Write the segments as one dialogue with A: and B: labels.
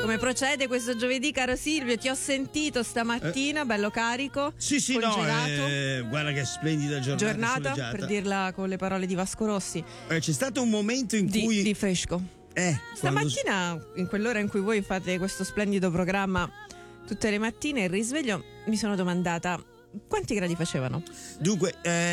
A: come procede questo giovedì, caro Silvio? Ti ho sentito stamattina, bello carico.
B: Sì,
A: congelato.
B: Guarda che splendida giornata
A: per dirla con le parole di Vasco Rossi.
B: C'è stato un momento in cui
A: di fresco. Stamattina, in quell'ora in cui voi fate questo splendido programma tutte le mattine, il risveglio, mi sono domandata quanti gradi facevano?
B: Dunque,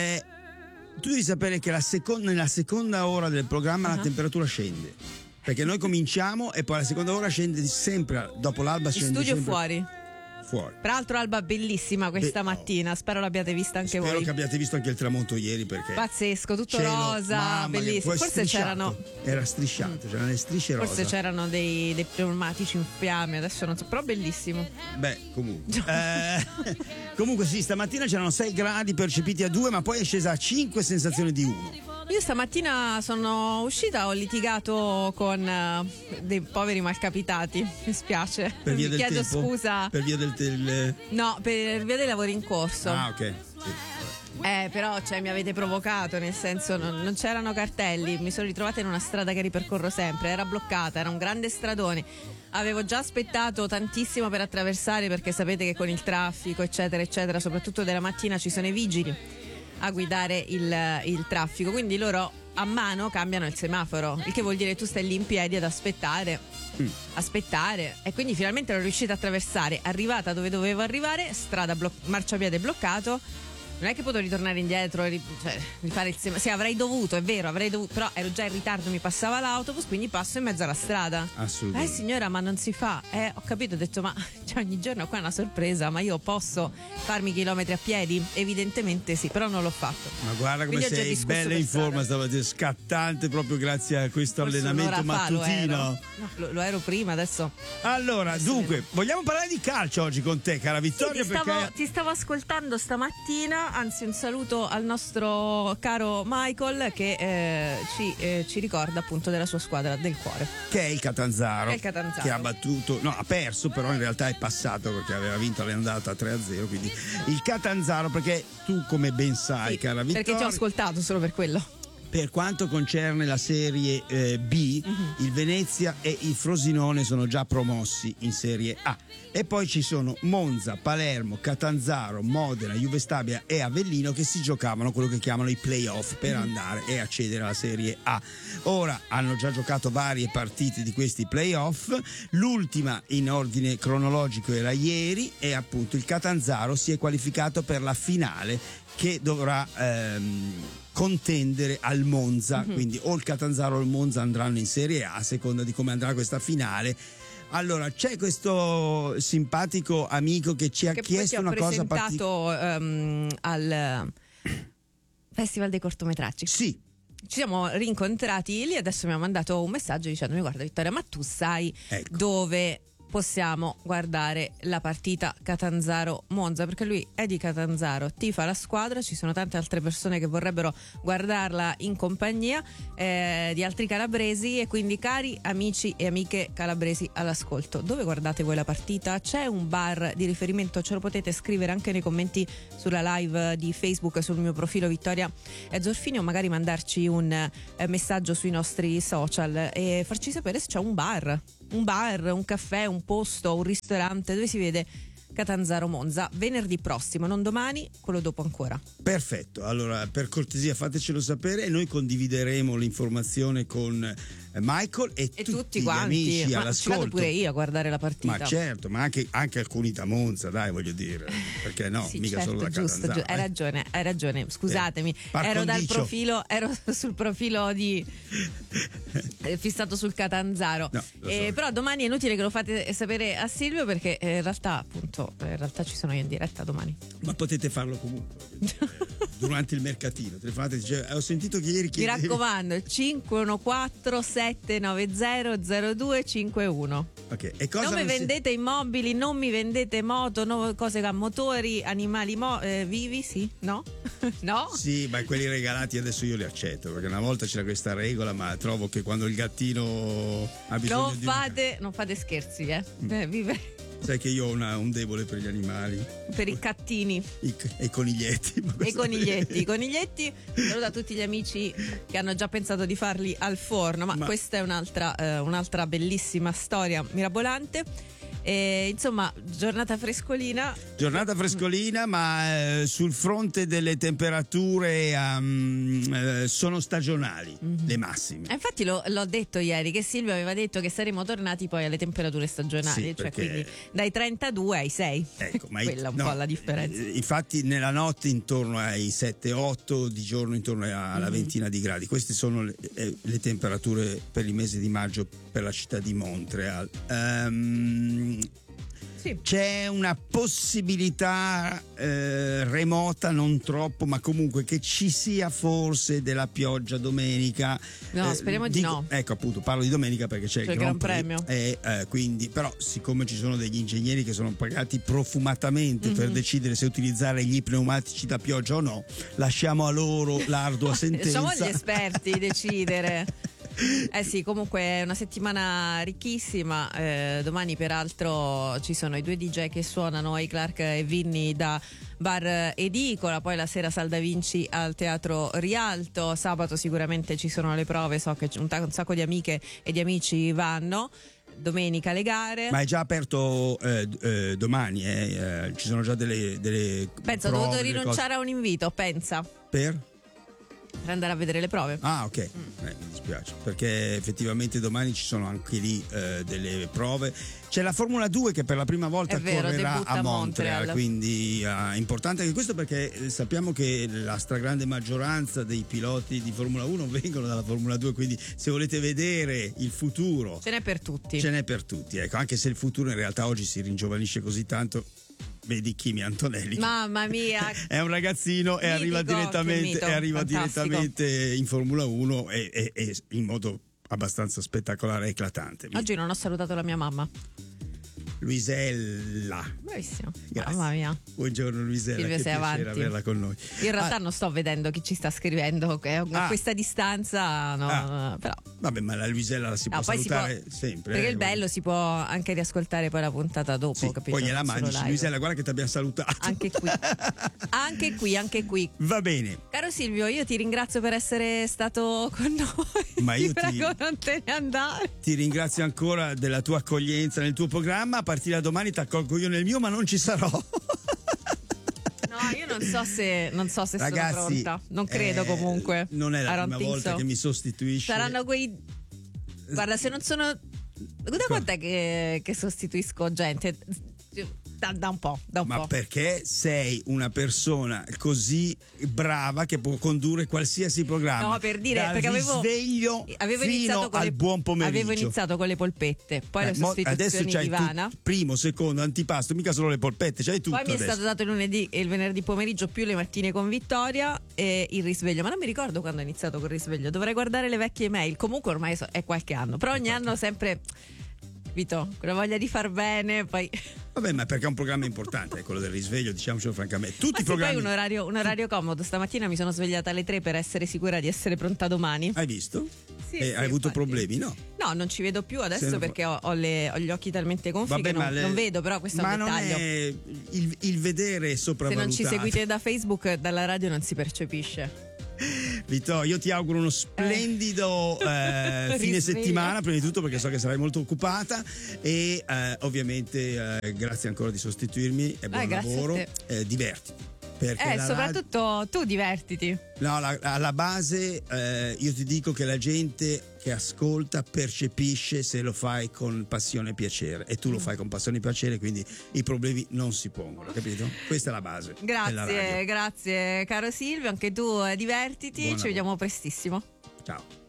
B: tu devi sapere che nella seconda ora del programma la temperatura scende, perché noi cominciamo e poi la seconda ora scende sempre, dopo l'alba scende
A: in studio
B: sempre fuori.
A: Peraltro alba bellissima questa mattina, spero l'abbiate vista anche voi.
B: Spero che abbiate visto anche il tramonto ieri, perché
A: pazzesco, tutto rosa, bellissimo. Forse
B: era strisciato, c'erano le strisce rosa.
A: Forse c'erano dei pneumatici in fiamme, adesso non so, però bellissimo.
B: Beh, comunque sì, stamattina c'erano 6 gradi percepiti a 2, ma poi è scesa a 5, sensazione di 1.
A: Io stamattina sono uscita, ho litigato con dei poveri malcapitati, mi spiace.
B: Per via
A: Mi
B: del
A: chiedo
B: tempo?
A: scusa.
B: Per via
A: No, per via dei lavori in corso.
B: Ah, ok. Sì.
A: Però mi avete provocato, nel senso non c'erano cartelli, mi sono ritrovata in una strada che ripercorro sempre, era bloccata, era un grande stradone. Avevo già aspettato tantissimo per attraversare, perché sapete che con il traffico eccetera eccetera, soprattutto della mattina, ci sono i vigili a guidare il traffico, quindi loro a mano cambiano il semaforo, il che vuol dire tu stai lì in piedi ad aspettare e quindi finalmente ero riuscita a attraversare, arrivata dove dovevo arrivare, marciapiede bloccato. Non è che potevo ritornare indietro, rifare il semaforo. Sì, avrei dovuto, però ero già in ritardo, mi passava l'autobus, quindi passo in mezzo alla strada.
B: Assolutamente.
A: Signora, ma non si fa. Ho capito, ho detto, ma ogni giorno qua è una sorpresa, ma io posso farmi chilometri a piedi? Evidentemente sì, però non l'ho fatto.
B: Ma guarda come sei bella in forma stamattina, scattante proprio grazie a questo allenamento mattutino.
A: Lo ero prima, adesso.
B: Allora, dunque, vogliamo parlare di calcio oggi con te, cara Vittoria?
A: Sì, ti stavo ascoltando stamattina. Anzi, un saluto al nostro caro Michael che ci ricorda appunto della sua squadra del cuore,
B: che è il Catanzaro, che ha perso, però in realtà è passato perché aveva vinto l'andata 3-0, quindi il Catanzaro, perché tu come ben sai, cara Vittoria,
A: perché ti ho ascoltato solo per quello.
B: Per quanto concerne la Serie B, il Venezia e il Frosinone sono già promossi in Serie A. E poi ci sono Monza, Palermo, Catanzaro, Modena, Juve Stabia e Avellino che si giocavano quello che chiamano i play-off per andare e accedere alla Serie A. Ora hanno già giocato varie partite di questi play-off, l'ultima in ordine cronologico era ieri e appunto il Catanzaro si è qualificato per la finale che dovrà contendere al Monza, quindi o il Catanzaro o il Monza andranno in Serie A a seconda di come andrà questa finale. Allora, c'è questo simpatico amico che ci ha chiesto una cosa
A: particolare. Al Festival dei cortometraggi.
B: Sì.
A: Ci siamo rincontrati lì, adesso mi ha mandato un messaggio dicendomi: guarda Vittoria, ma tu sai dove possiamo guardare la partita Catanzaro-Monza? Perché lui è di Catanzaro, tifa la squadra, ci sono tante altre persone che vorrebbero guardarla in compagnia di altri calabresi, e quindi cari amici e amiche calabresi all'ascolto, dove guardate voi la partita? C'è un bar di riferimento? Ce lo potete scrivere anche nei commenti sulla live di Facebook, sul mio profilo Vittoria Zorfini, o magari mandarci un messaggio sui nostri social e farci sapere se c'è un bar, un caffè, un posto, un ristorante dove si vede Catanzaro Monza venerdì prossimo, non domani, quello dopo ancora.
B: Perfetto, allora per cortesia fatecelo sapere e noi condivideremo l'informazione con Michael e tutti gli amici all'ascolto.
A: Ci vado pure io a guardare la partita.
B: Ma certo, ma anche alcuni da Monza, dai, voglio dire, perché no,
A: sì,
B: mica
A: certo,
B: solo da Catanzaro.
A: Hai ragione, scusatemi, ero sul profilo di fissato sul Catanzaro. No, so. Però domani è inutile che lo fate sapere a Silvio, perché in realtà ci sono io in diretta domani.
B: Ma potete farlo comunque durante il mercatino, telefonate, ho sentito che ieri
A: mi raccomando, 514-790-0251.
B: Ok, e cosa
A: non mi vendete immobili, non mi vendete moto, cose a motori, animali vivi, sì? No? No?
B: Sì, ma quelli regalati adesso io li accetto, perché una volta c'era questa regola, ma trovo che quando il gattino ha bisogno
A: non fate scherzi, vivere
B: Sai che io ho un debole per gli animali.
A: Per i cattini.
B: E i coniglietti.
A: E i coniglietti. Saluto a tutti gli amici che hanno già pensato di farli al forno, ma questa è un'altra bellissima storia mirabolante. E, insomma, giornata frescolina, ma
B: sul fronte delle temperature sono stagionali le massime.
A: Infatti l'ho detto ieri che Silvio aveva detto che saremmo tornati poi alle temperature stagionali,
B: sì,
A: cioè
B: perché...
A: quindi dai 32 ai 6.
B: Ecco, ma
A: quella è un po' la differenza.
B: Infatti nella notte intorno ai 7-8, di giorno intorno alla ventina di gradi. Queste sono le temperature per il mese di maggio per la città di Montreal.
A: Sì.
B: C'è una possibilità remota, non troppo, ma comunque che ci sia forse della pioggia domenica.
A: No, speriamo di no.
B: Ecco, appunto, parlo di domenica perché c'è il Gran
A: Premio.
B: Quindi, però, siccome ci sono degli ingegneri che sono pagati profumatamente per decidere se utilizzare gli pneumatici da pioggia o no, lasciamo a loro l'ardua sentenza.
A: Lasciamo agli esperti decidere. Sì, comunque è una settimana ricchissima. Domani peraltro ci sono i 2 DJ che suonano, A. Clark e Vinny da Bar Edicola, poi la sera Sal da Vinci al Teatro Rialto. Sabato sicuramente ci sono le prove, so che un sacco di amiche e di amici vanno. Domenica le gare.
B: Ma è già aperto domani, ci sono già delle
A: pensa,
B: prove,
A: ho dovuto rinunciare a un invito, pensa.
B: Per
A: andare a vedere le prove.
B: Ah, ok. Mi dispiace, perché effettivamente domani ci sono anche lì delle prove. C'è la Formula 2 che per la prima volta correrà a Montreal, quindi importante anche questo, perché sappiamo che la stragrande maggioranza dei piloti di Formula 1 vengono dalla Formula 2, quindi se volete vedere il futuro
A: ce n'è per tutti,
B: ecco, anche se il futuro in realtà oggi si ringiovanisce così tanto. Vedi Kimi Antonelli,
A: mamma mia,
B: è un ragazzino e arriva direttamente in Formula 1 e in modo abbastanza spettacolare e eclatante.
A: Oggi non ho salutato la mia mamma.
B: Luisella,
A: bravissimo.
B: Grazie.
A: Mamma mia,
B: buongiorno Luisella,
A: Silvio,
B: che
A: sei
B: piacere
A: avanti.
B: averla con noi.
A: In realtà non sto vedendo chi ci sta scrivendo a questa distanza, no, però
B: vabbè, ma la Luisella la si può salutare sempre,
A: perché il bello si può anche riascoltare poi la puntata dopo,
B: sì,
A: capito?
B: poi gliela mangi, Luisella, guarda che ti abbiamo salutato
A: anche qui.
B: Va bene,
A: caro Silvio, io ti ringrazio per essere stato con noi.
B: Ma io
A: ti prego, non te ne andare.
B: Ti ringrazio ancora della tua accoglienza nel tuo programma. A partire da domani ti accolgo io nel mio, ma non ci sarò.
A: No, io non so se
B: Ragazzi,
A: sono pronta. Non credo comunque.
B: Non è la prima volta che mi sostituisci.
A: Saranno quei... Guarda, se non sono... Da quant'è che sostituisco gente? Da un po'.
B: Ma perché sei una persona così brava che può condurre qualsiasi programma?
A: No, per dire,
B: dal
A: perché avevo
B: fino al buon pomeriggio.
A: Avevo iniziato con le polpette, poi le sostituzioni
B: adesso
A: di Ivana.
B: Primo, secondo, antipasto, mica solo le polpette, c'hai tutto.
A: Poi mi è stato dato il lunedì e il venerdì pomeriggio più le mattine con Vittoria e il risveglio. Ma non mi ricordo quando ho iniziato col risveglio. Dovrei guardare le vecchie email. Comunque ormai è qualche anno. Però ogni anno sempre... Vito, con la voglia di far bene, poi...
B: Vabbè, ma perché è un programma importante, è quello del risveglio, diciamocelo francamente. Tutti i programmi...
A: poi un orario comodo. Stamattina mi sono svegliata alle 3 per essere sicura di essere pronta domani.
B: Hai visto?
A: Sì,
B: hai avuto problemi, no?
A: No, non ci vedo più adesso perché ho gli occhi talmente gonfi che non vedo, però questo è un dettaglio.
B: È il vedere è sopravvalutato.
A: Se non ci seguite da Facebook, dalla radio non si percepisce.
B: Vito, io ti auguro uno splendido fine settimana, prima di tutto perché so che sarai molto occupata e ovviamente grazie ancora di sostituirmi e buon lavoro, divertiti.
A: Soprattutto tu divertiti.
B: No, alla base io ti dico che la gente che ascolta percepisce se lo fai con passione e piacere, e tu lo fai con passione e piacere, quindi i problemi non si pongono, capito? Questa è la base.
A: Grazie caro Silvio, anche tu divertiti. Ci vediamo prestissimo.
B: Ciao.